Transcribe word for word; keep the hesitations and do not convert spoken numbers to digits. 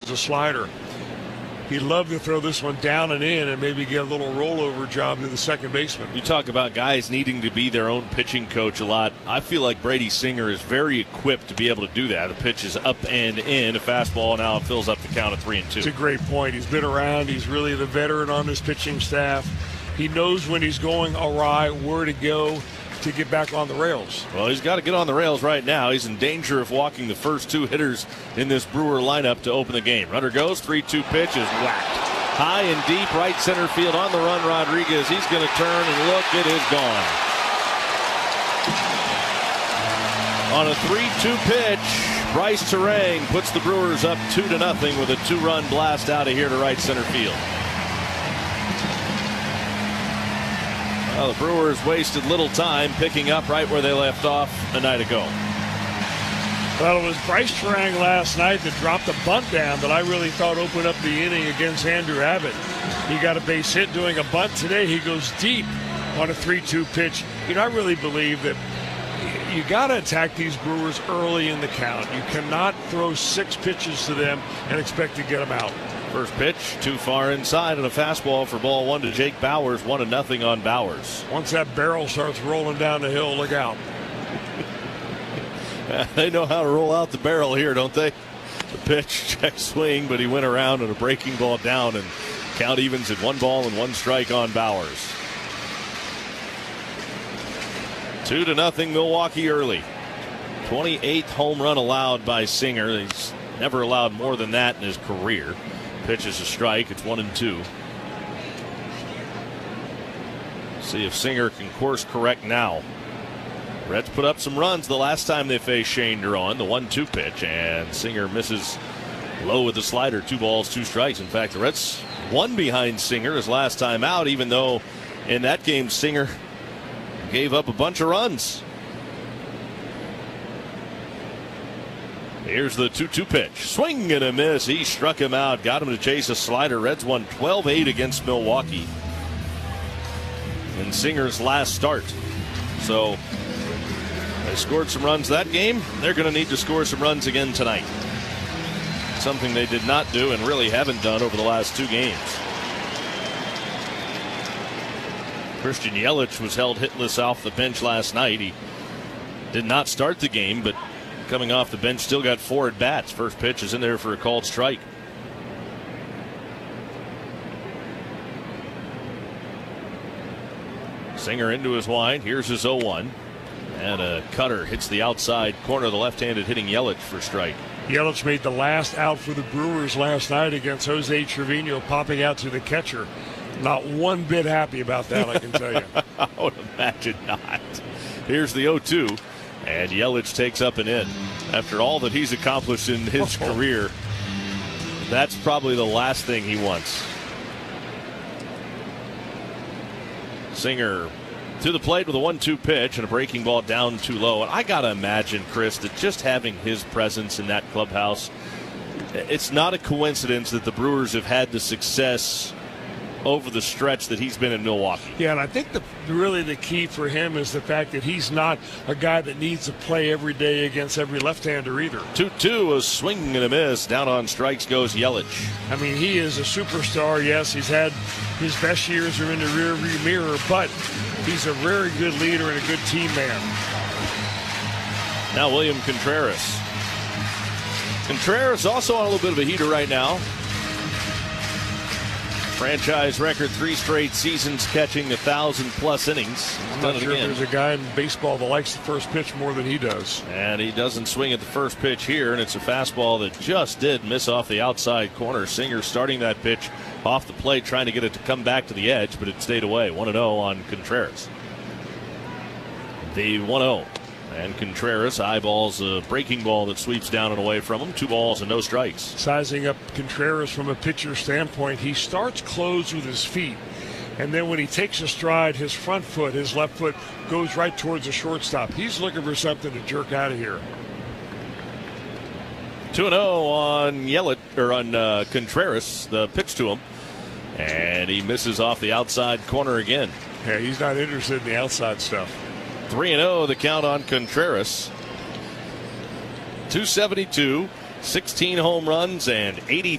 towards the slider. He'd love to throw this one down and in and maybe get a little rollover job to the second baseman. You talk about guys needing to be their own pitching coach a lot. I feel like Brady Singer is very equipped to be able to do that. The pitch is up and in, a fastball, now it fills up the count at three and two. It's a great point. He's been around. He's really the veteran on this pitching staff. He knows when he's going awry, where to go to get back on the rails. Well, he's got to get on the rails right now. He's in danger of walking the first two hitters in this Brewer lineup to open the game. Runner goes, three two pitch is whacked. High and deep, right center field on the run, Rodriguez. He's going to turn and look, it is gone. On a three two pitch, Bryce Terang puts the Brewers up two to nothing with a two-run blast out of here to right center field. Well, the Brewers wasted little time picking up right where they left off a night ago. Well, it was Bryce Terang last night that dropped a bunt down that I really thought opened up the inning against Andrew Abbott. He got a base hit doing a bunt today. He goes deep on a three two pitch. You know, I really believe that you got to attack these Brewers early in the count. You cannot throw six pitches to them and expect to get them out. First pitch, too far inside, and a fastball for ball one to Jake Bauers, one to nothing on Bauers. Once that barrel starts rolling down the hill, look out. They know how to roll out the barrel here, don't they? The pitch, check swing, but he went around and a breaking ball down, and count evens at one ball and one strike on Bauers. Two to nothing Milwaukee early. twenty-eighth home run allowed by Singer. He's never allowed more than that in his career. Pitch is a strike. It's one and two. See if Singer can course correct now. Reds put up some runs the last time they faced Shane Duran, the one two pitch, and Singer misses low with the slider. Two balls, two strikes. In fact, the Reds won behind Singer his last time out, even though in that game Singer gave up a bunch of runs. Here's the two two pitch. Swing and a miss. He struck him out. Got him to chase a slider. Reds won twelve eight against Milwaukee in Singer's last start. So they scored some runs that game. They're going to need to score some runs again tonight. Something they did not do and really haven't done over the last two games. Christian Yelich was held hitless off the bench last night. He did not start the game, but coming off the bench, still got four at bats. First pitch is in there for a called strike. Singer into his wind. Here's his oh one. And a cutter hits the outside corner of the left-handed hitting Yelich for strike. Yelich made the last out for the Brewers last night against Jose Trevino, popping out to the catcher. Not one bit happy about that, I can tell you. I would imagine not. Here's the oh two. And Yelich takes up and in. After all that he's accomplished in his career, that's probably the last thing he wants. Singer to the plate with a one two pitch and a breaking ball down too low. And I got to imagine, Chris, that just having his presence in that clubhouse, it's not a coincidence that the Brewers have had the success over the stretch that he's been in Milwaukee. Yeah, and I think the really the key for him is the fact that he's not a guy that needs to play every day against every left-hander either. two two, a swing and a miss. Down on strikes goes Yelich. I mean, he is a superstar. Yes, he's had his best years are in the rearview mirror, but he's a very good leader and a good team man. Now William Contreras. Contreras also on a little bit of a heater right now. Franchise record, three straight seasons catching a thousand plus innings. I'm not sure if there's a guy in baseball that likes the first pitch more than he does. And he doesn't swing at the first pitch here, and it's a fastball that just did miss off the outside corner. Singer starting that pitch off the plate, trying to get it to come back to the edge, but it stayed away. one and oh on Contreras. The one oh. And Contreras eyeballs a breaking ball that sweeps down and away from him. Two balls and no strikes. Sizing up Contreras from a pitcher standpoint, he starts closed with his feet. And then when he takes a stride, his front foot, his left foot, goes right towards the shortstop. He's looking for something to jerk out of here. two and oh on Yelich, or on uh, Contreras, the pitch to him. And he misses off the outside corner again. Yeah, he's not interested in the outside stuff. three and oh the count on Contreras. two seventy-two, sixteen home runs, and eighty